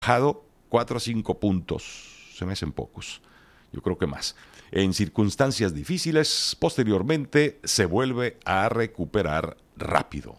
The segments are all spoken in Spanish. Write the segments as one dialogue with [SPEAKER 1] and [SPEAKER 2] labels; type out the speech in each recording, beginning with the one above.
[SPEAKER 1] bajado 4 a 5 puntos. Se me hacen pocos. Yo creo que más. En circunstancias difíciles, posteriormente se vuelve a recuperar rápido.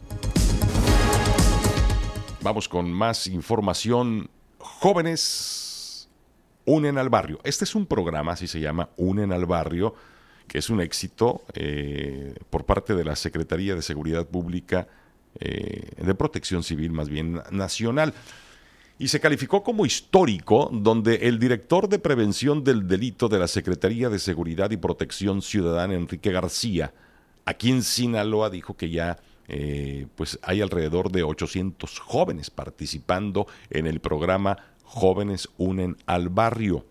[SPEAKER 1] Vamos con más información. Jóvenes unen al barrio. Este es un programa, así se llama, Unen al Barrio, que es un éxito por parte de la Secretaría de Seguridad Pública, de Protección Civil más bien nacional. Y se calificó como histórico, donde el director de Prevención del Delito de la Secretaría de Seguridad y Protección Ciudadana, Enrique García, aquí en Sinaloa, dijo que ya pues hay alrededor de 800 jóvenes participando en el programa Jóvenes Unen al Barrio.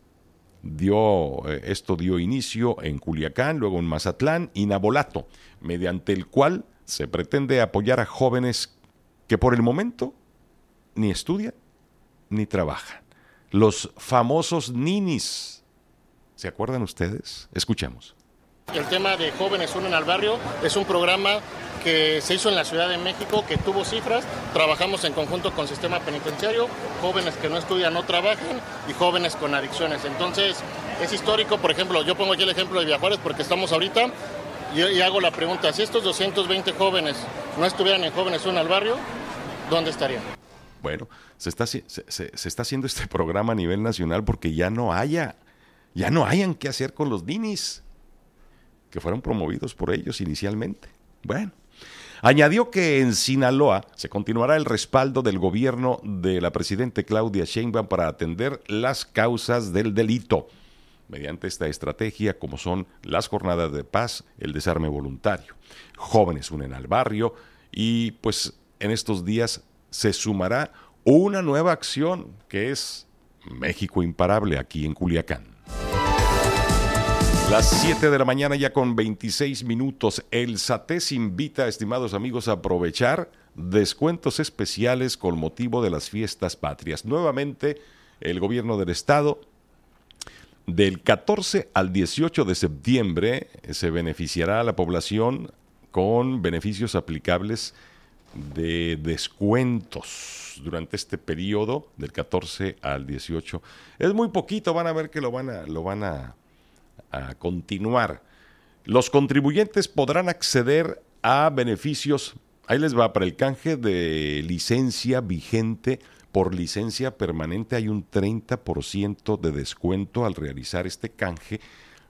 [SPEAKER 1] Esto dio inicio en Culiacán, luego en Mazatlán y Navolato, mediante el cual se pretende apoyar a jóvenes que por el momento ni estudian ni trabajan. Los famosos ninis. ¿Se acuerdan ustedes? Escuchemos.
[SPEAKER 2] El tema de Jóvenes Unen al Barrio es un programa que se hizo en la Ciudad de México, que tuvo cifras. Trabajamos en conjunto con Sistema Penitenciario, jóvenes que no estudian, no trabajan y jóvenes con adicciones. Entonces, es histórico. Por ejemplo, yo pongo aquí el ejemplo de Villajuárez porque estamos ahorita y hago la pregunta, si estos 220 jóvenes no estuvieran en Jóvenes Unen al Barrio, ¿dónde estarían?
[SPEAKER 1] Bueno, se está haciendo este programa a nivel nacional porque ya no hayan qué hacer con los ninis que fueron promovidos por ellos inicialmente. Bueno, añadió que en Sinaloa se continuará el respaldo del gobierno de la presidenta Claudia Sheinbaum para atender las causas del delito mediante esta estrategia, como son las jornadas de paz, el desarme voluntario. Jóvenes Unen al Barrio y pues en estos días se sumará una nueva acción que es México Imparable aquí en Culiacán. Las 7 de la mañana ya con 26 minutos. El SATES invita, estimados amigos, a aprovechar descuentos especiales con motivo de las fiestas patrias. Nuevamente, el gobierno del estado, del 14 al 18 de septiembre, se beneficiará a la población con beneficios aplicables de descuentos durante este periodo del 14 al 18. Es muy poquito, van a ver que lo van a continuar. Los contribuyentes podrán acceder a beneficios, ahí les va, para el canje de licencia vigente. Por licencia permanente hay un 30% de descuento al realizar este canje.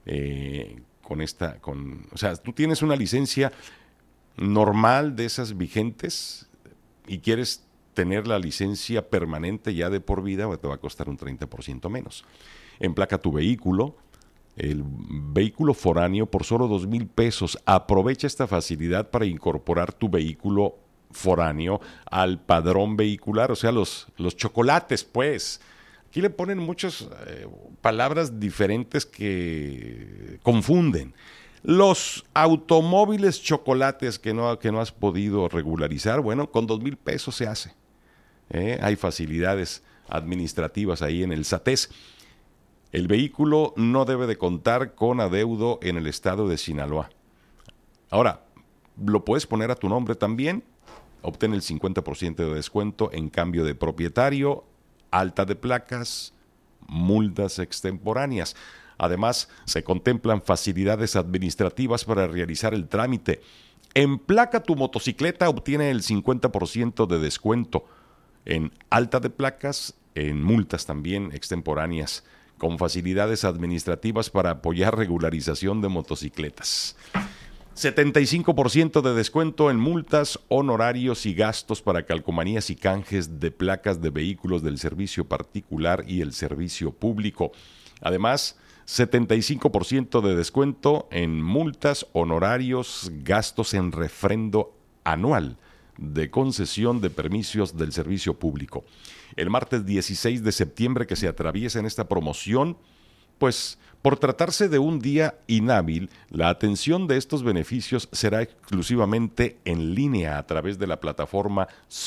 [SPEAKER 1] O sea, tú tienes una licencia normal de esas vigentes y quieres tener la licencia permanente ya de por vida, te va a costar un 30% menos. Emplaca tu vehículo, el vehículo foráneo por solo 2,000 pesos. Aprovecha esta facilidad para incorporar tu vehículo foráneo al padrón vehicular, o sea, los chocolates, pues. Aquí le ponen muchas palabras diferentes que confunden. Los automóviles chocolates que no has podido regularizar, bueno, con 2,000 pesos se hace. Hay facilidades administrativas ahí en el SATES. El vehículo no debe de contar con adeudo en el estado de Sinaloa. Ahora, lo puedes poner a tu nombre también. Obtén el 50% de descuento en cambio de propietario, alta de placas, multas extemporáneas. Además, se contemplan facilidades administrativas para realizar el trámite. Emplaca tu motocicleta, obtiene el 50% de descuento en alta de placas, en multas también extemporáneas, con facilidades administrativas para apoyar regularización de motocicletas. 75% de descuento en multas, honorarios y gastos para calcomanías y canjes de placas de vehículos del servicio particular y el servicio público. Además, 75% de descuento en multas, honorarios, gastos en refrendo anual de concesión de permisos del servicio público. El martes 16 de septiembre que se atraviesa en esta promoción, pues por tratarse de un día inhábil, la atención de estos beneficios será exclusivamente en línea a través de la plataforma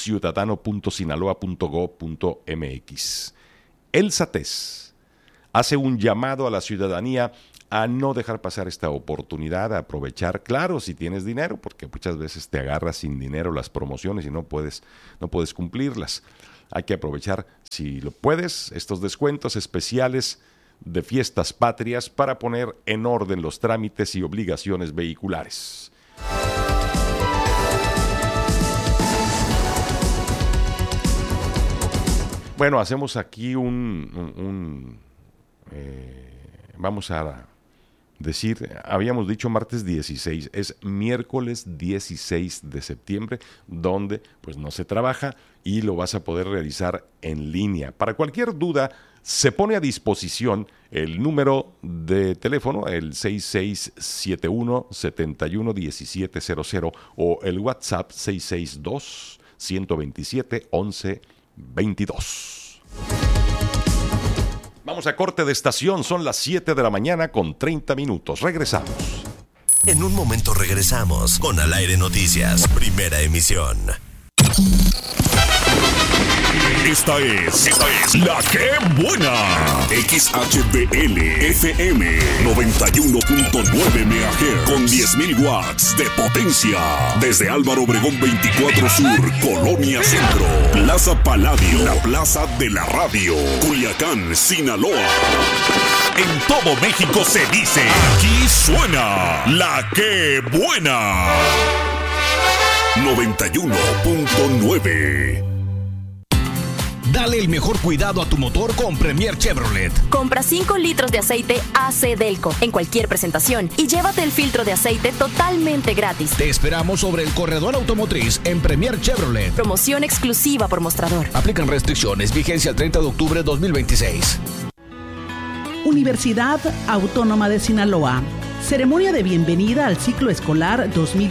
[SPEAKER 1] ciudadano.sinaloa.gov.mx. El SATES hace un llamado a la ciudadanía a no dejar pasar esta oportunidad, a aprovechar, claro, si tienes dinero, porque muchas veces te agarras sin dinero las promociones y no puedes cumplirlas. hay que aprovechar, si lo puedes, estos descuentos especiales de fiestas patrias para poner en orden los trámites y obligaciones vehiculares. Bueno, hacemos aquí vamos a decir, habíamos dicho martes 16, es miércoles 16 de septiembre, donde pues no se trabaja y lo vas a poder realizar en línea. Para cualquier duda, se pone a disposición el número de teléfono, el 6671-711700 o el WhatsApp 662-127-1122. Vamos a corte de estación, son las 7 de la mañana con 30 minutos. Regresamos.
[SPEAKER 3] En un momento regresamos con Al Aire Noticias, primera emisión.
[SPEAKER 4] Esta es La Que Buena. XHBL FM 91.9 MHz con 10.000 watts de potencia. Desde Álvaro Obregón 24 Sur, Colonia Centro. Plaza Paladio, la plaza de la radio. Culiacán, Sinaloa. En todo México se dice, aquí suena La Que Buena. 91.9.
[SPEAKER 5] Dale el mejor cuidado a tu motor con Premier Chevrolet.
[SPEAKER 6] Compra 5 litros de aceite AC Delco en cualquier presentación y llévate el filtro de aceite totalmente gratis.
[SPEAKER 5] Te esperamos sobre el corredor automotriz en Premier Chevrolet.
[SPEAKER 6] Promoción exclusiva por mostrador.
[SPEAKER 5] Aplican restricciones. Vigencia el 30 de octubre de 2026.
[SPEAKER 7] Universidad Autónoma de Sinaloa. Ceremonia de bienvenida al ciclo escolar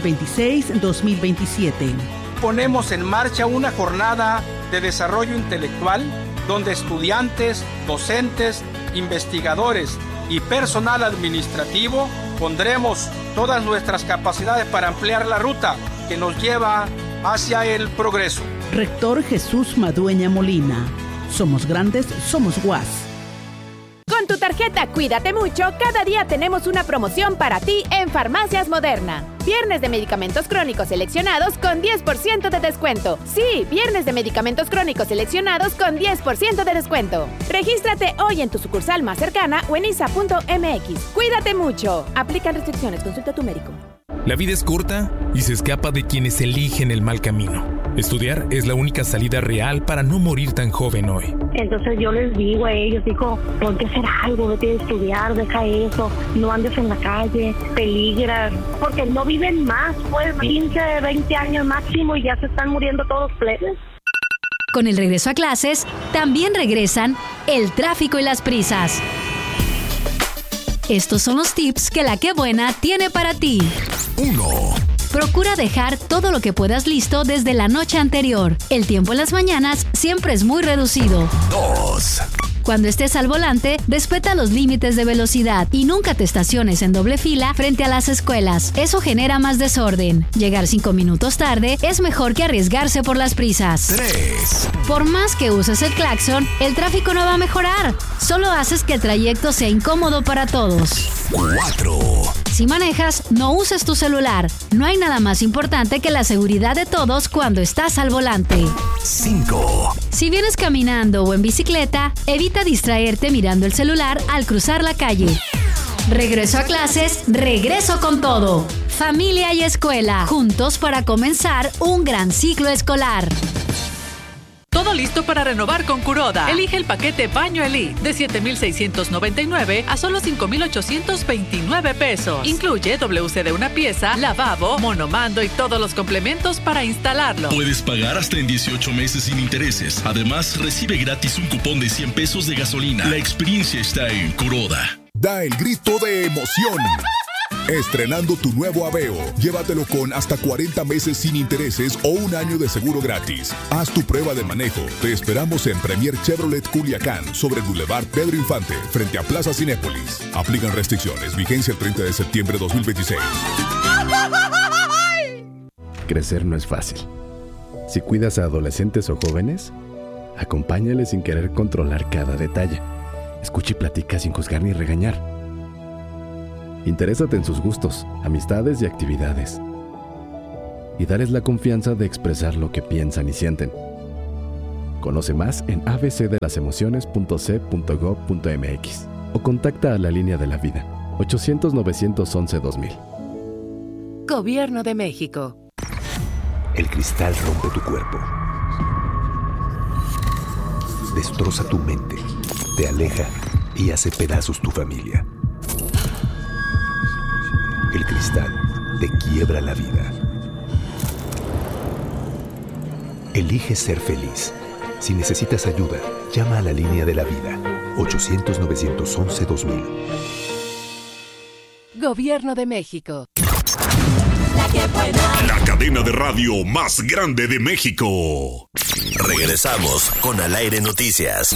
[SPEAKER 7] 2026-2027.
[SPEAKER 8] Ponemos en marcha una jornada de desarrollo intelectual donde estudiantes, docentes, investigadores y personal administrativo pondremos todas nuestras capacidades para ampliar la ruta que nos lleva hacia el progreso.
[SPEAKER 7] Rector Jesús Madueña Molina. Somos grandes, somos UAS.
[SPEAKER 9] Con tu tarjeta Cuídate Mucho, cada día tenemos una promoción para ti en Farmacias Moderna. Viernes de medicamentos crónicos seleccionados con 10% de descuento. Sí, viernes de medicamentos crónicos seleccionados con 10% de descuento. Regístrate hoy en tu sucursal más cercana o en isa.mx. Cuídate mucho. Aplican restricciones. Consulta a tu médico.
[SPEAKER 10] La vida es corta y se escapa de quienes eligen el mal camino. Estudiar es la única salida real para no morir tan joven hoy.
[SPEAKER 11] Entonces yo les digo a ellos, ponte a hacer algo, vete a estudiar, deja eso, no andes en la calle, peligras, porque no viven más, pues 15, 20 años máximo y ya se están muriendo todos plebes.
[SPEAKER 12] Con el regreso a clases, también regresan el tráfico y las prisas. Estos son los tips que La Que Buena tiene para ti.
[SPEAKER 3] 1.
[SPEAKER 12] Procura dejar todo lo que puedas listo desde la noche anterior. El tiempo en las mañanas siempre es muy reducido.
[SPEAKER 3] 2.
[SPEAKER 12] Cuando estés al volante, respeta los límites de velocidad y nunca te estaciones en doble fila frente a las escuelas. Eso genera más desorden. Llegar 5 minutos tarde es mejor que arriesgarse por las prisas.
[SPEAKER 3] 3.
[SPEAKER 12] Por más que uses el claxon, el tráfico no va a mejorar. Solo haces que el trayecto sea incómodo para todos.
[SPEAKER 3] 4.
[SPEAKER 12] Si manejas, no uses tu celular. No hay nada más importante que la seguridad de todos cuando estás al volante.
[SPEAKER 3] 5.
[SPEAKER 12] Si vienes caminando o en bicicleta, evita distraerte mirando el celular al cruzar la calle. Regreso a clases, regreso con todo. Familia y escuela, juntos para comenzar un gran ciclo escolar.
[SPEAKER 13] Todo listo para renovar con Kuroda. Elige el paquete Baño Elite de $7,699 a solo $5,829 pesos. Incluye WC de una pieza, lavabo, monomando y todos los complementos para instalarlo.
[SPEAKER 4] Puedes pagar hasta en 18 meses sin intereses. Además, recibe gratis un cupón de 100 pesos de gasolina. La experiencia está en Kuroda.
[SPEAKER 14] Da el grito de emoción. Estrenando tu nuevo Aveo, llévatelo con hasta 40 meses sin intereses o un año de seguro gratis. Haz tu prueba de manejo. Te esperamos en Premier Chevrolet Culiacán, sobre Boulevard Pedro Infante, frente a Plaza Cinépolis. Aplican restricciones. Vigencia el 30 de septiembre de 2026.
[SPEAKER 15] Crecer no es fácil. Si cuidas a adolescentes o jóvenes, acompáñales sin querer controlar cada detalle. Escucha y platica sin juzgar ni regañar. Interésate en sus gustos, amistades y Conoce más en abcdelasemociones.c.gov.mx o contacta a la Línea de la Vida, 800-911-2000.
[SPEAKER 16] Gobierno de México.
[SPEAKER 17] El cristal rompe tu cuerpo. Destroza tu mente, te aleja y hace pedazos tu familia. El cristal te quiebra la vida. Elige ser feliz. Si necesitas ayuda, llama a la Línea de la Vida, 800-911-2000.
[SPEAKER 16] Gobierno de México.
[SPEAKER 4] La cadena de radio más grande de México.
[SPEAKER 3] Regresamos con Al Aire Noticias.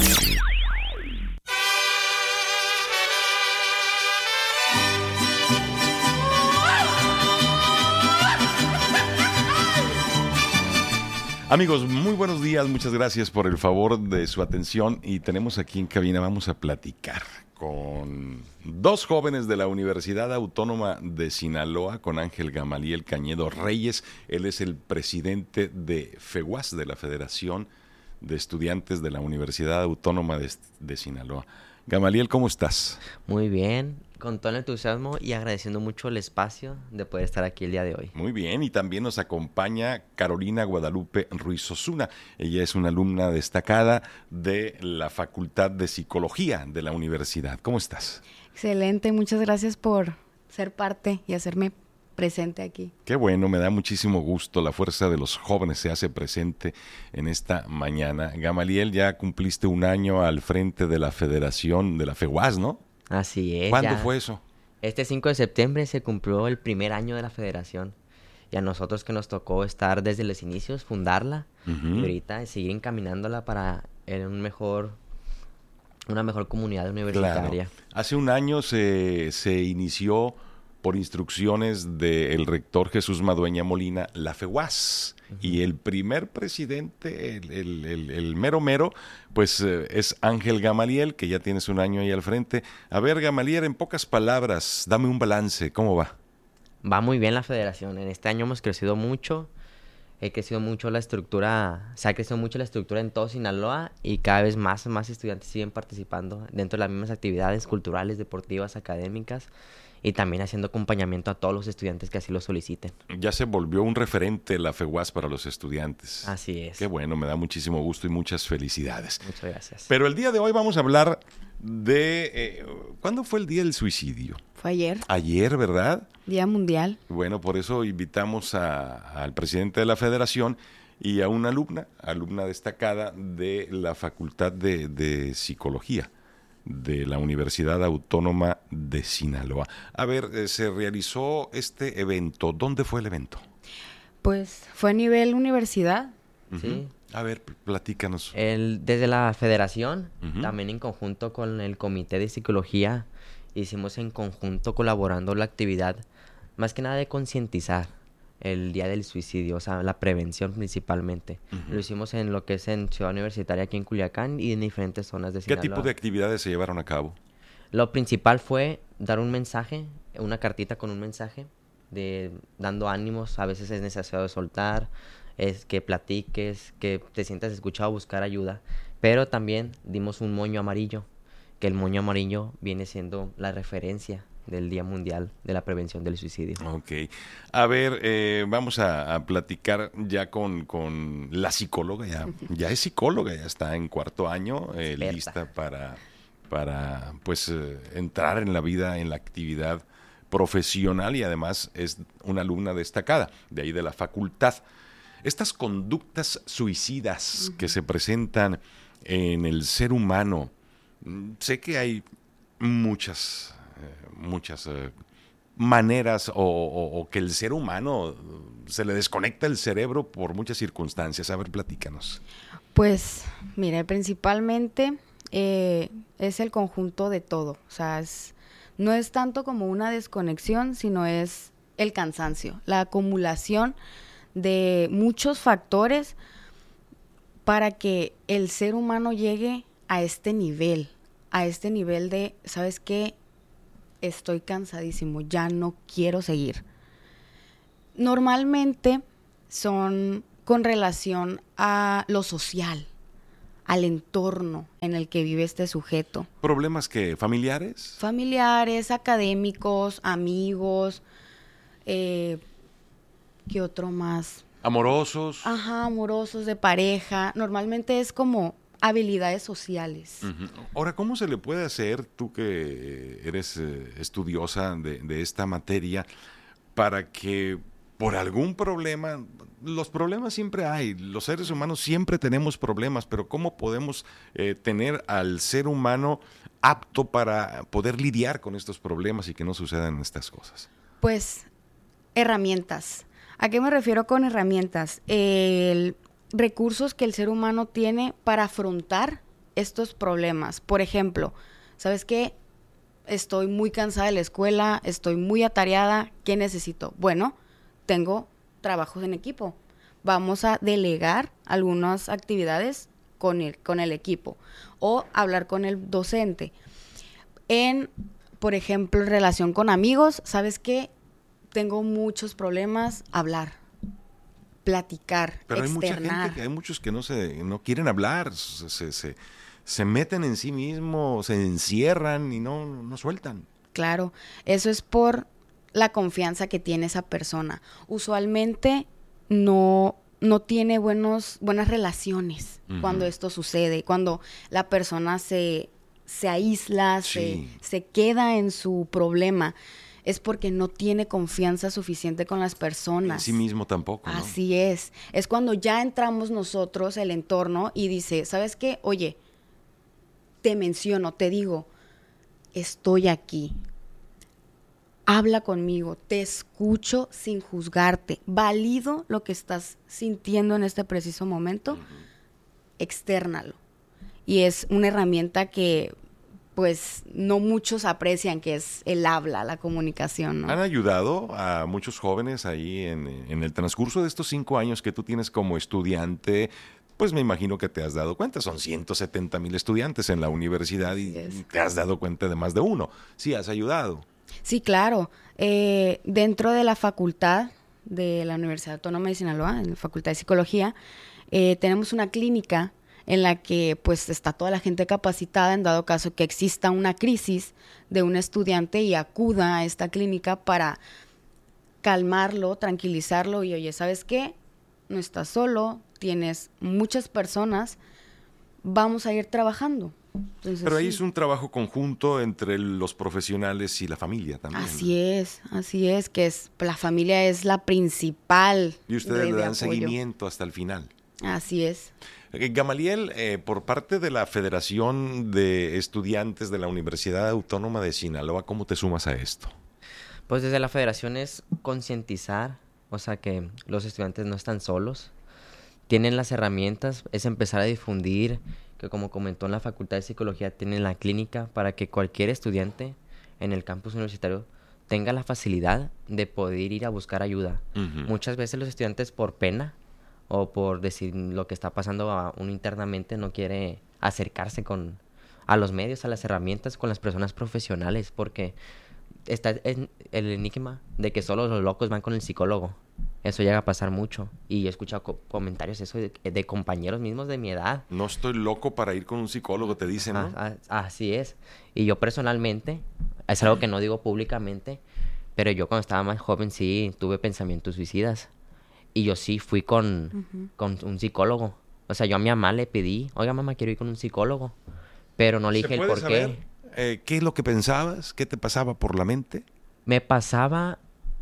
[SPEAKER 1] Amigos, muy buenos días, muchas gracias por el favor de su atención y tenemos aquí en cabina, vamos a platicar con dos jóvenes de la Universidad Autónoma de Sinaloa, con Ángel Gamaliel Cañedo Reyes. Él es el presidente de FEWAS, de la Federación de Estudiantes de la Universidad Autónoma de Sinaloa. Gamaliel, ¿cómo estás?
[SPEAKER 18] Muy bien, con todo el entusiasmo y agradeciendo mucho el espacio de poder estar aquí el día de hoy.
[SPEAKER 1] Muy bien, y también nos acompaña Carolina Guadalupe Ruiz Osuna. Ella es una alumna destacada de la Facultad de Psicología de la universidad. ¿Cómo estás?
[SPEAKER 19] Excelente, muchas gracias por ser parte y hacerme presente aquí.
[SPEAKER 1] Qué bueno, me da muchísimo gusto. La fuerza de los jóvenes se hace presente en esta mañana. Gamaliel, ya cumpliste un año al frente de la Federación de la FEWAS, ¿no?
[SPEAKER 18] Así es.
[SPEAKER 1] ¿Cuándo fue eso?
[SPEAKER 18] Este 5 de septiembre se cumplió el primer año de la Federación. Y a nosotros que nos tocó estar desde los inicios, fundarla, y ahorita seguir encaminándola para una mejor comunidad universitaria.
[SPEAKER 1] Claro. Hace un año se inició, por instrucciones del rector Jesús Madueña Molina, la FEWAS. Y el primer presidente, el mero, pues es Ángel Gamaliel, que ya tienes un año ahí al frente. A ver, Gamaliel, en pocas palabras, dame un balance, ¿cómo va?
[SPEAKER 18] Va muy bien la federación. En este año hemos crecido mucho. Se ha crecido mucho la estructura en todo Sinaloa y cada vez más estudiantes siguen participando dentro de las mismas actividades culturales, deportivas, académicas, y también haciendo acompañamiento a todos los estudiantes que así lo soliciten.
[SPEAKER 1] Ya se volvió un referente la FEWAS para los estudiantes.
[SPEAKER 18] Así es.
[SPEAKER 1] Qué bueno, me da muchísimo gusto y muchas felicidades.
[SPEAKER 18] Muchas gracias.
[SPEAKER 1] Pero el día de hoy vamos a hablar de... ¿cuándo fue el Día del Suicidio?
[SPEAKER 19] Fue ayer.
[SPEAKER 1] Ayer, ¿verdad?
[SPEAKER 19] Día Mundial.
[SPEAKER 1] Bueno, por eso invitamos al presidente de la Federación y a una alumna destacada de la Facultad de Psicología de la Universidad Autónoma de Sinaloa. A ver, se realizó este evento. ¿Dónde fue el evento?
[SPEAKER 19] Pues fue a nivel universidad.
[SPEAKER 18] Sí.
[SPEAKER 1] A ver, platícanos.
[SPEAKER 18] Desde la federación, también en conjunto con el Comité de Psicología, hicimos en conjunto colaborando la actividad, más que nada de concientizar el Día del Suicidio, o sea, la prevención principalmente. Lo hicimos en lo que es en Ciudad Universitaria, aquí en Culiacán, y en diferentes zonas de Sinaloa.
[SPEAKER 1] ¿Qué tipo de actividades se llevaron a cabo?
[SPEAKER 18] Lo principal fue dar un mensaje, una cartita con un mensaje, dando ánimos. A veces es necesario soltar, es que platiques, que te sientas escuchado, buscar ayuda. Pero también dimos un moño amarillo, que el moño amarillo viene siendo la referencia del Día Mundial de la Prevención del Suicidio.
[SPEAKER 1] Ok. A ver, vamos a platicar ya con la psicóloga. Ya es psicóloga, ya está en cuarto año, lista para pues entrar en la vida, en la actividad profesional, y además es una alumna destacada de ahí de la facultad. Estas conductas suicidas que se presentan en el ser humano, sé que hay muchas maneras o que el ser humano se le desconecta el cerebro por muchas circunstancias. A ver, platícanos.
[SPEAKER 19] Pues, mira, principalmente es el conjunto de todo. O sea, no es tanto como una desconexión, sino es el cansancio, la acumulación de muchos factores para que el ser humano llegue a este nivel de, ¿sabes qué? Estoy cansadísimo, ya no quiero seguir. Normalmente son con relación a lo social. al entorno en el que vive este sujeto.
[SPEAKER 1] ¿Problemas que familiares?
[SPEAKER 19] Familiares, académicos, amigos, ¿qué otro más?
[SPEAKER 1] ¿Amorosos?
[SPEAKER 19] Ajá, amorosos, de pareja. Normalmente es como habilidades sociales.
[SPEAKER 1] Uh-huh. Ahora, ¿cómo se le puede hacer, tú que eres estudiosa de esta materia, para que por algún problema, los problemas siempre hay, los seres humanos siempre tenemos problemas, pero cómo podemos tener al ser humano apto para poder lidiar con estos problemas y que no sucedan estas cosas?
[SPEAKER 19] Pues, herramientas. ¿A qué me refiero con herramientas? Recursos que el ser humano tiene para afrontar estos problemas. Por ejemplo, ¿sabes qué? Estoy muy cansada de la escuela, estoy muy atareada, ¿qué necesito? Bueno, tengo trabajos en equipo. Vamos a delegar algunas actividades con el equipo o hablar con el docente. Por ejemplo, en relación con amigos, ¿sabes qué? Tengo muchos problemas, hablar, platicar,
[SPEAKER 1] pero
[SPEAKER 19] externar.
[SPEAKER 1] Hay muchos que no quieren hablar, se meten en sí mismos, se encierran y no sueltan.
[SPEAKER 19] Claro, eso es por la confianza que tiene esa persona. Usualmente no tiene buenas relaciones cuando esto sucede, cuando la persona se aísla,
[SPEAKER 1] sí,
[SPEAKER 19] se queda en su problema. Es porque no tiene confianza suficiente con las personas.
[SPEAKER 1] En sí mismo tampoco, ¿no?
[SPEAKER 19] Así es. Es cuando ya entramos nosotros, el entorno, y dice, ¿sabes qué? Oye, te menciono, te digo, estoy aquí. Habla conmigo, te escucho sin juzgarte. Valido lo que estás sintiendo en este preciso momento, externalo. Y es una herramienta que pues no muchos aprecian, que es el habla, la comunicación, ¿no?
[SPEAKER 1] ¿Han ayudado a muchos jóvenes ahí en el transcurso de estos 5 años que tú tienes como estudiante? Pues me imagino que te has dado cuenta, son 170,000 estudiantes en la universidad y te has dado cuenta de más de uno. Sí, has ayudado.
[SPEAKER 19] Sí, claro. Dentro de la facultad de la Universidad Autónoma de Sinaloa, en la Facultad de Psicología, tenemos una clínica en la que pues está toda la gente capacitada en dado caso que exista una crisis de un estudiante y acuda a esta clínica para calmarlo, tranquilizarlo y oye, ¿sabes qué? No estás solo, tienes muchas personas, vamos a ir trabajando. Entonces,
[SPEAKER 1] pero ahí
[SPEAKER 19] sí,
[SPEAKER 1] es un trabajo conjunto entre los profesionales y la familia también.
[SPEAKER 19] Así es, que la familia es la principal.
[SPEAKER 1] Y ustedes le dan
[SPEAKER 19] apoyo.
[SPEAKER 1] seguimiento hasta el final.
[SPEAKER 19] Así es.
[SPEAKER 1] Gamaliel, por parte de la Federación de Estudiantes de la Universidad Autónoma de Sinaloa, ¿cómo te sumas a esto?
[SPEAKER 18] Pues desde la federación es concientizar, o sea que los estudiantes no están solos, tienen las herramientas, es empezar a difundir, que como comentó en la Facultad de Psicología, tienen la clínica para que cualquier estudiante en el campus universitario tenga la facilidad de poder ir a buscar ayuda. Muchas veces los estudiantes por pena o por decir lo que está pasando a uno internamente no quiere acercarse a los medios, a las herramientas, con las personas profesionales, porque está el enigma de que solo los locos van con el psicólogo. Eso llega a pasar mucho y he escuchado comentarios eso de compañeros mismos de mi edad.
[SPEAKER 1] No estoy loco para ir con un psicólogo, te dicen, ¿no?
[SPEAKER 18] Así es. Y yo personalmente, es algo que no digo públicamente, pero yo cuando estaba más joven sí tuve pensamientos suicidas. Y yo sí fui con un psicólogo. O sea, yo a mi mamá le pedí, oiga mamá, quiero ir con un psicólogo. Pero no le dije el por qué.
[SPEAKER 1] ¿Qué es lo que pensabas? ¿Qué te pasaba por la mente?
[SPEAKER 18] Me pasaba...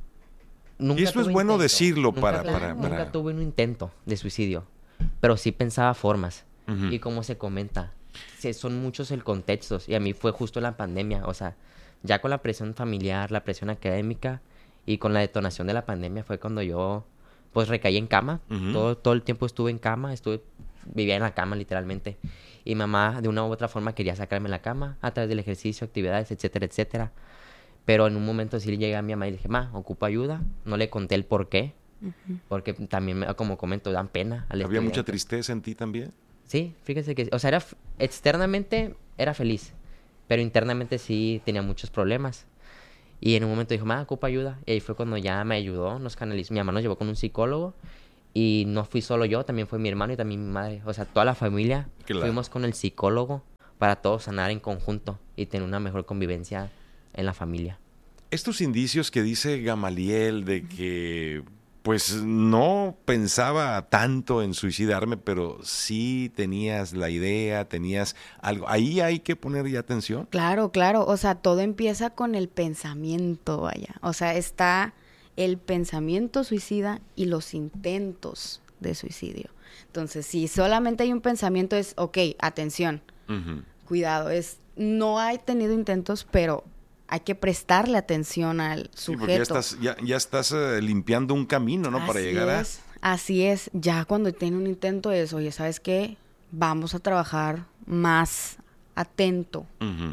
[SPEAKER 18] Nunca
[SPEAKER 1] y eso es bueno decirlo para...
[SPEAKER 18] Nunca tuve un intento de suicidio. Pero sí pensaba formas. Y como se comenta, son muchos el contextos. Y a mí fue justo en la pandemia. O sea, ya con la presión familiar, la presión académica y con la detonación de la pandemia fue cuando yo... pues recaí en cama, todo el tiempo estuve en cama, vivía en la cama literalmente, y mamá de una u otra forma quería sacarme de la cama a través del ejercicio, actividades, etcétera, etcétera, pero en un momento sí llegué a mi mamá y le dije, ma, ocupo ayuda, no le conté el por qué, porque también, como comento, dan pena al
[SPEAKER 1] ¿Había
[SPEAKER 18] estudiante.
[SPEAKER 1] mucha tristeza en ti también?
[SPEAKER 18] Sí, fíjese que, o sea, externamente era feliz, pero internamente sí tenía muchos problemas. Y en un momento dijo, ma, ocupa ayuda. Y ahí fue cuando ya me ayudó, nos canalizó. Mi mamá nos llevó con un psicólogo Y no fui solo yo, también fue mi hermano y también mi madre. O sea, toda la familia fuimos con el psicólogo para todos sanar en conjunto y tener una mejor convivencia en la familia.
[SPEAKER 1] Estos indicios que dice Gamaliel de que pues no pensaba tanto en suicidarme, pero sí tenías la idea, tenías algo, ahí hay que poner ya atención.
[SPEAKER 19] Claro, o sea, todo empieza con el pensamiento, vaya. O sea, está el pensamiento suicida y los intentos de suicidio. Entonces, si solamente hay un pensamiento es, ok, atención, cuidado, no hay tenido intentos, pero hay que prestarle atención al sujeto.
[SPEAKER 1] Sí, porque ya estás limpiando un camino, ¿no? Para llegar
[SPEAKER 19] Así es. Ya cuando tiene un intento es, oye, ¿sabes qué? Vamos a trabajar más atento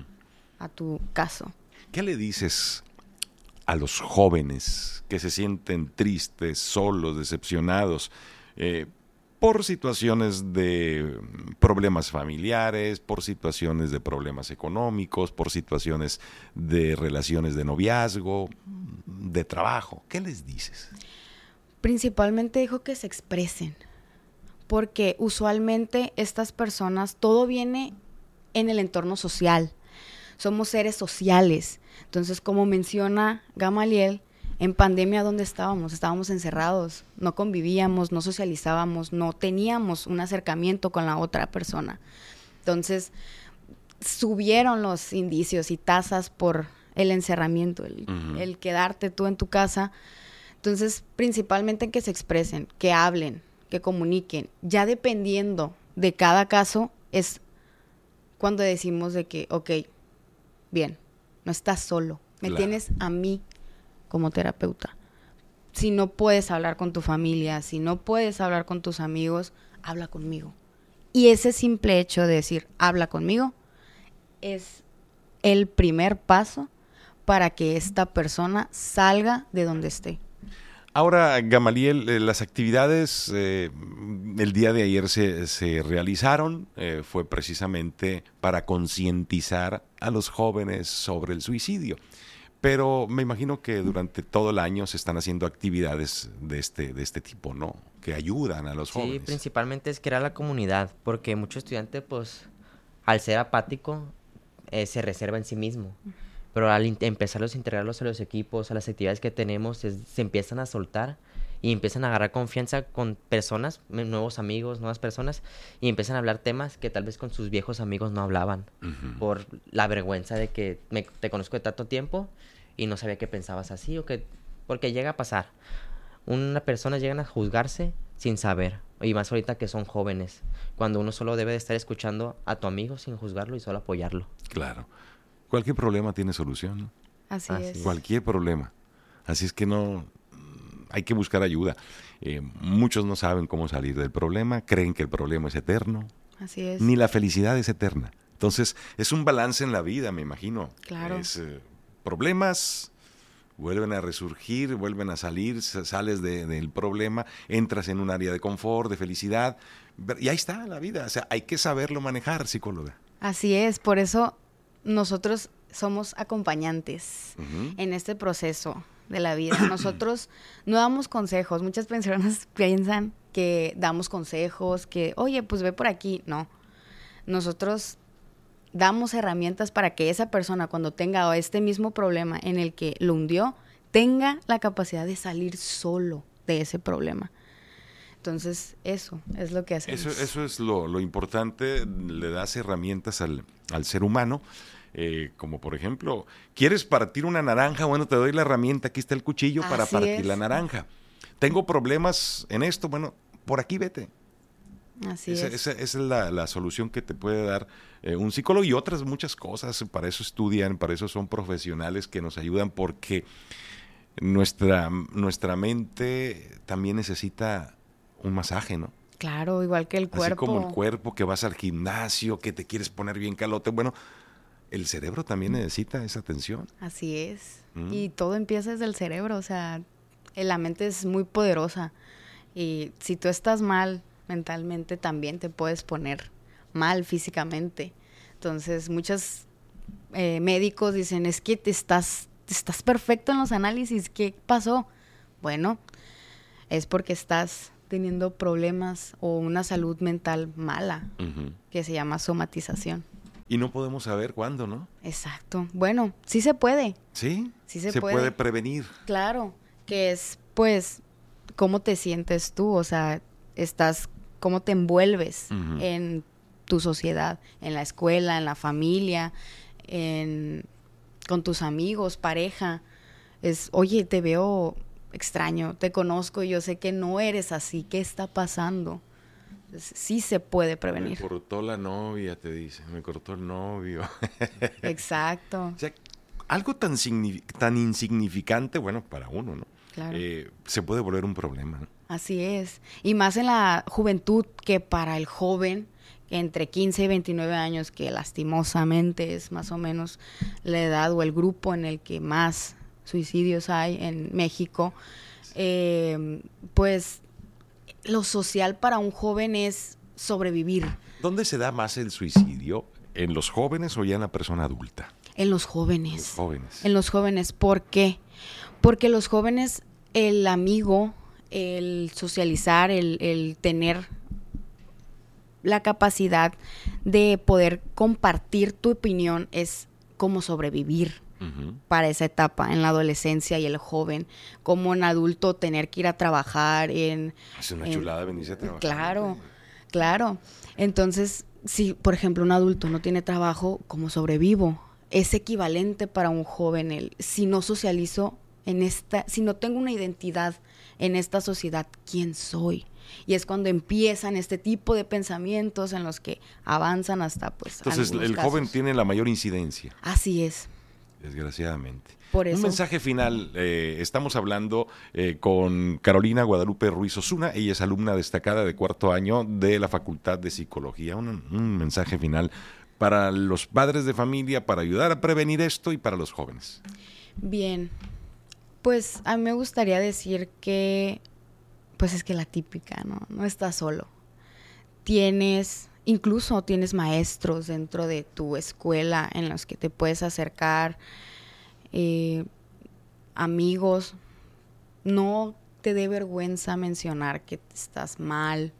[SPEAKER 19] a tu caso.
[SPEAKER 1] ¿Qué le dices a los jóvenes que se sienten tristes, solos, decepcionados, por situaciones de problemas familiares, por situaciones de problemas económicos, por situaciones de relaciones de noviazgo, de trabajo? ¿Qué les dices?
[SPEAKER 19] Principalmente dijo que se expresen, porque usualmente estas personas, todo viene en el entorno social. Somos seres sociales. Entonces, como menciona Gamaliel, en pandemia, ¿dónde estábamos? Estábamos encerrados, no convivíamos, no socializábamos, no teníamos un acercamiento con la otra persona. Entonces, subieron los indicios y tasas por el encerramiento, el quedarte tú en tu casa. Entonces, principalmente que se expresen, que hablen, que comuniquen. Ya dependiendo de cada caso, es cuando decimos de que, ok, bien, no estás solo, me tienes a mí como terapeuta. Si no puedes hablar con tu familia, si no puedes hablar con tus amigos, habla conmigo. Y ese simple hecho de decir, habla conmigo, es el primer paso para que esta persona salga de donde esté.
[SPEAKER 1] Ahora, Gamaliel, las actividades el día de ayer se realizaron, fue precisamente para concientizar a los jóvenes sobre el suicidio. Pero me imagino que durante todo el año se están haciendo actividades de este tipo, ¿no? Que ayudan a los jóvenes.
[SPEAKER 18] Sí, principalmente es crear la comunidad, porque mucho estudiante, pues, al ser apático, se reserva en sí mismo. Pero al empezarlos a integrarlos a los equipos, a las actividades que tenemos, se empiezan a soltar y empiezan a agarrar confianza con personas, nuevos amigos, nuevas personas, y empiezan a hablar temas que tal vez con sus viejos amigos no hablaban, por la vergüenza de que te conozco de tanto tiempo y no sabía que pensabas así, porque llega a pasar. Una persona llegan a juzgarse sin saber, y más ahorita que son jóvenes, cuando uno solo debe de estar escuchando a tu amigo sin juzgarlo y solo apoyarlo.
[SPEAKER 1] Claro. Cualquier problema tiene solución, ¿no?
[SPEAKER 19] Así es.
[SPEAKER 1] Cualquier problema. Así es que no... Hay que buscar ayuda. Muchos no saben cómo salir del problema, creen que el problema es eterno.
[SPEAKER 19] Así es.
[SPEAKER 1] Ni la felicidad es eterna. Entonces, es un balance en la vida, me imagino.
[SPEAKER 19] Claro.
[SPEAKER 1] Problemas vuelven a resurgir, vuelven a salir, sales del problema, entras en un área de confort, de felicidad, y ahí está la vida. O sea, hay que saberlo manejar, psicóloga.
[SPEAKER 19] Así es, por eso nosotros somos acompañantes en este proceso de la vida. Nosotros no damos consejos. Muchas personas piensan que damos consejos, que, oye, pues ve por aquí. No. Nosotros damos herramientas para que esa persona, cuando tenga este mismo problema en el que lo hundió, tenga la capacidad de salir solo de ese problema. Entonces, eso es lo que hacemos.
[SPEAKER 1] Eso es lo importante. Le das herramientas al ser humano. Como por ejemplo, ¿quieres partir una naranja? Bueno, te doy la herramienta, aquí está el cuchillo para partir la naranja. Tengo problemas en esto, bueno, por aquí vete. Esa es la solución que te puede dar un psicólogo, y otras muchas cosas. Para eso estudian, para eso son profesionales que nos ayudan, porque nuestra mente también necesita un masaje, ¿no?
[SPEAKER 19] Claro, igual que el cuerpo.
[SPEAKER 1] Así como el cuerpo, que vas al gimnasio, que te quieres poner bien calote, bueno, el cerebro también necesita esa atención.
[SPEAKER 19] Así es. Y todo empieza desde el cerebro, o sea, la mente es muy poderosa. Y si tú estás mal mentalmente, también te puedes poner mal físicamente. Entonces, muchos médicos dicen, es que estás perfecto en los análisis, ¿qué pasó? Bueno, es porque estás teniendo problemas o una salud mental mala, que se llama somatización.
[SPEAKER 1] Y no podemos saber cuándo, ¿no?
[SPEAKER 19] Exacto. Bueno, sí se puede.
[SPEAKER 1] ¿Sí?
[SPEAKER 19] Sí se
[SPEAKER 1] puede prevenir.
[SPEAKER 19] Claro, que es, pues, cómo te sientes tú, o sea, cómo te envuelves en tu sociedad, en la escuela, en la familia, con tus amigos, pareja. Oye, te veo extraño, te conozco, yo sé que no eres así, ¿qué está pasando? Sí se puede prevenir.
[SPEAKER 1] Me cortó la novia, te dice, me cortó el novio.
[SPEAKER 19] Exacto.
[SPEAKER 1] O sea, algo tan insignificante, bueno, para uno, ¿no?
[SPEAKER 19] Claro.
[SPEAKER 1] Se puede volver un problema, ¿no?
[SPEAKER 19] Así es. Y más en la juventud, que para el joven, entre 15 y 29 años, que lastimosamente es más o menos la edad o el grupo en el que más suicidios hay en México, pues lo social para un joven es sobrevivir.
[SPEAKER 1] ¿Dónde se da más el suicidio? ¿En los jóvenes o ya en la persona adulta?
[SPEAKER 19] En los jóvenes.
[SPEAKER 1] Los jóvenes.
[SPEAKER 19] En los jóvenes. ¿Por qué? Porque los jóvenes, el amigo, el socializar, el tener la capacidad de poder compartir tu opinión es como sobrevivir para esa etapa, en la adolescencia y el joven. Como en adulto tener que ir a trabajar es
[SPEAKER 1] una chulada venirse a trabajar.
[SPEAKER 19] Claro, claro. Entonces, si por ejemplo un adulto no tiene trabajo, ¿cómo sobrevivo? Es equivalente para un joven si no socializo si no tengo una identidad en esta sociedad, ¿quién soy? Y es cuando empiezan este tipo de pensamientos en los que avanzan hasta pues.
[SPEAKER 1] Entonces el joven tiene la mayor incidencia.
[SPEAKER 19] Así es.
[SPEAKER 1] Desgraciadamente.
[SPEAKER 19] Por eso.
[SPEAKER 1] Un mensaje final. Estamos hablando con Carolina Guadalupe Ruiz Osuna. Ella es alumna destacada de 4º año de la Facultad de Psicología. Un mensaje final para los padres de familia, para ayudar a prevenir esto y para los jóvenes.
[SPEAKER 19] Bien. Pues a mí me gustaría decir que, pues es que la típica, no estás solo. Incluso tienes maestros dentro de tu escuela en los que te puedes acercar, amigos. No te dé vergüenza mencionar que estás mal.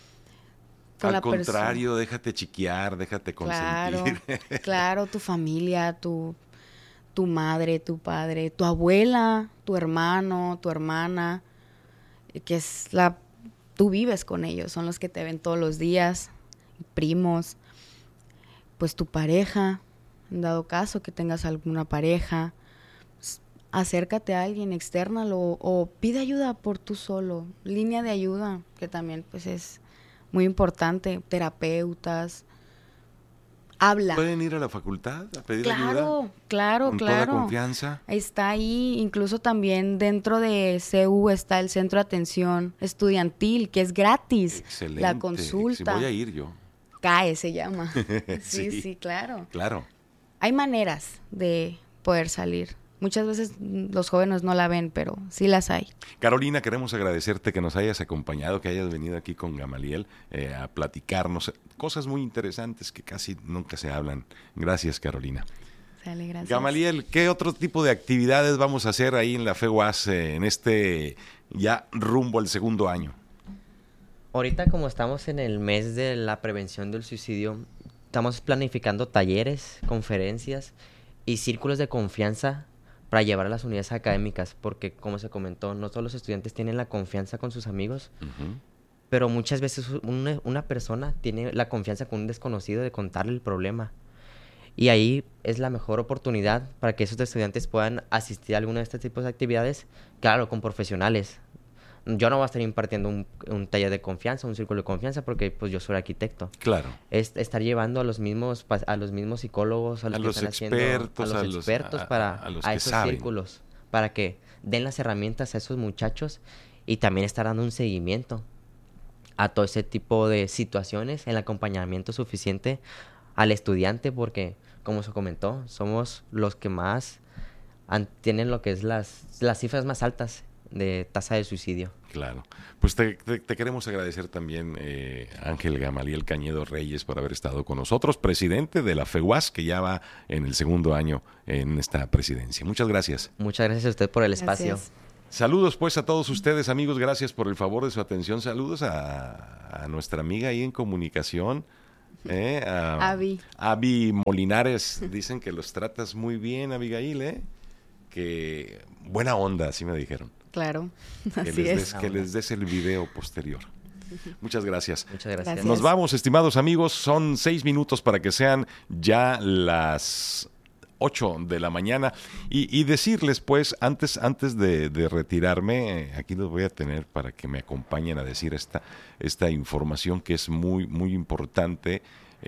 [SPEAKER 1] Al contrario, déjate chiquear, déjate consentir.
[SPEAKER 19] Claro, tu familia, tu madre, tu padre, tu abuela, tu hermano, tu hermana, que tú vives con ellos, son los que te ven todos los días, primos, pues tu pareja, en dado caso que tengas alguna pareja, pues, acércate a alguien, externalo o pide ayuda por tú solo, línea de ayuda, que también pues es muy importante, terapeutas. Habla.
[SPEAKER 1] ¿Pueden ir a la facultad a pedir ayuda?
[SPEAKER 19] Claro.
[SPEAKER 1] ¿Con toda confianza?
[SPEAKER 19] Está ahí, incluso también dentro de CU está el Centro de Atención Estudiantil, que es gratis.
[SPEAKER 1] Excelente.
[SPEAKER 19] La consulta.
[SPEAKER 1] Voy a ir yo.
[SPEAKER 19] CAE se llama.
[SPEAKER 1] Sí,
[SPEAKER 19] sí, claro.
[SPEAKER 1] Claro.
[SPEAKER 19] Hay maneras de poder salir. Muchas veces los jóvenes no la ven, pero sí las hay.
[SPEAKER 1] Carolina, queremos agradecerte que nos hayas acompañado, que hayas venido aquí con Gamaliel a platicarnos cosas muy interesantes que casi nunca se hablan. Gracias, Carolina.
[SPEAKER 19] Sale, gracias.
[SPEAKER 1] Gamaliel, ¿qué otro tipo de actividades vamos a hacer ahí en la FEUAS en ya rumbo al 2º año?
[SPEAKER 18] Ahorita, como estamos en el mes de la prevención del suicidio, estamos planificando talleres, conferencias y círculos de confianza para llevar a las unidades académicas, porque como se comentó, no todos los estudiantes tienen la confianza con sus amigos, pero muchas veces una persona tiene la confianza con un desconocido de contarle el problema. Y ahí es la mejor oportunidad para que esos estudiantes puedan asistir a alguna de estos tipos de actividades, claro, con profesionales. Yo no voy a estar impartiendo un taller de confianza, un círculo de confianza, porque pues yo soy arquitecto.
[SPEAKER 1] Claro.
[SPEAKER 18] Es estar llevando a los mismos psicólogos, a los expertos para esos
[SPEAKER 1] saben.
[SPEAKER 18] Círculos, para que den las herramientas a esos muchachos y también estar dando un seguimiento a todo ese tipo de situaciones, el acompañamiento suficiente al estudiante, porque como se comentó, somos los que más tienen lo que es las cifras más altas de tasa de suicidio.
[SPEAKER 1] Claro. Pues te queremos agradecer también, Ángel Gamaliel Cañedo Reyes, por haber estado con nosotros, presidente de la FEUAS, que ya va en el 2º año en esta presidencia. Muchas gracias.
[SPEAKER 18] Muchas gracias a usted por el espacio.
[SPEAKER 1] Saludos pues a todos ustedes, amigos, gracias por el favor de su atención. Saludos a nuestra amiga ahí en comunicación, Avi Molinares. Dicen que los tratas muy bien, Abigail, que buena onda, así me dijeron.
[SPEAKER 19] Claro,
[SPEAKER 1] que les des el video posterior. Muchas gracias.
[SPEAKER 18] Muchas gracias.
[SPEAKER 1] Nos vamos, estimados amigos, son 6 minutos para que sean ya las 8 de la mañana y decirles pues antes de retirarme, aquí los voy a tener para que me acompañen a decir esta información que es muy muy importante.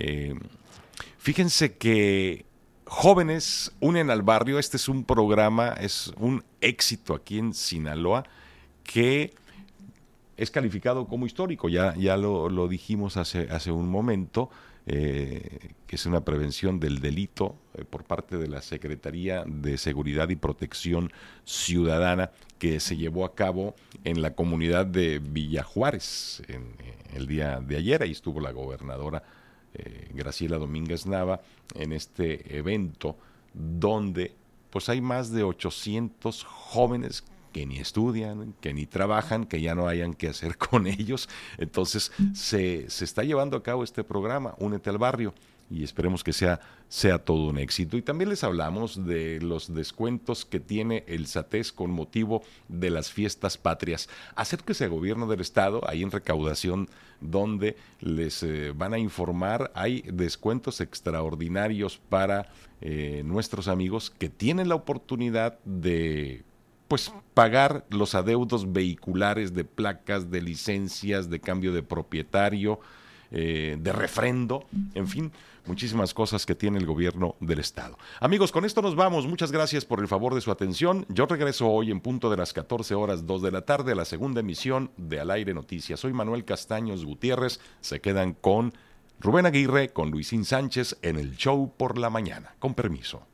[SPEAKER 1] Fíjense que Jóvenes Unen al Barrio, este es un programa, es un éxito aquí en Sinaloa que es calificado como histórico, ya lo dijimos hace un momento, que es una prevención del delito por parte de la Secretaría de Seguridad y Protección Ciudadana que se llevó a cabo en la comunidad de Villa Juárez el día de ayer. Ahí estuvo la gobernadora Graciela Domínguez Nava en este evento donde pues hay más de 800 jóvenes que ni estudian, que ni trabajan, que ya no hayan qué hacer con ellos. Entonces se está llevando a cabo este programa, Únete al Barrio, y esperemos que sea todo un éxito. Y también les hablamos de los descuentos que tiene el SATES con motivo de las fiestas patrias. Acérquese al gobierno del estado, ahí en recaudación, donde les van a informar. Hay descuentos extraordinarios para nuestros amigos que tienen la oportunidad de pues pagar los adeudos vehiculares de placas, de licencias, de cambio de propietario, de refrendo, en fin, muchísimas cosas que tiene el gobierno del estado. Amigos, con esto nos vamos. Muchas gracias por el favor de su atención. Yo regreso hoy en punto de las 14 horas 2 de la tarde a la segunda emisión de Al Aire Noticias. Soy Manuel Castaños Gutiérrez. Se quedan con Rubén Aguirre, con Luisín Sánchez en el show por la mañana. Con permiso.